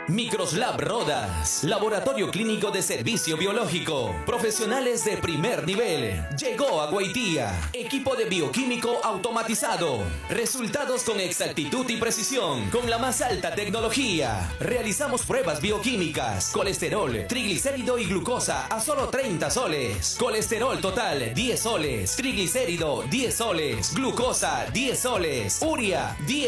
Microslab Rodas, laboratorio clínico de servicio biológico, profesionales de primer nivel. Llegó a Guaitía, equipo de bioquímico automatizado, resultados con exactitud y precisión, con la más alta tecnología. Realizamos pruebas bioquímicas, colesterol, triglicérido y glucosa a solo 30 soles, colesterol total 10 soles, triglicérido 10 soles, glucosa 10 soles, urea 10